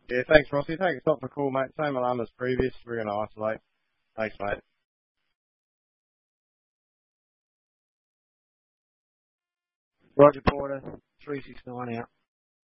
Yeah, thanks, Rossi. Take a stop for call, mate. Same alarm as previous. We're going to isolate. Thanks, mate. Roger Porter, 369 out.